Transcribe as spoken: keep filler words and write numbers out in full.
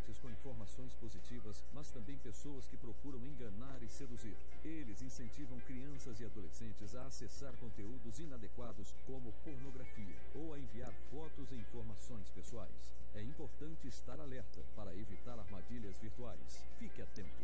sites com informações positivas, mas também pessoas que procuram enganar e seduzir. Eles incentivam crianças e adolescentes a acessar conteúdos inadequados como pornografia ou a enviar fotos e informações pessoais. É importante estar alerta para evitar armadilhas virtuais. Fique atento.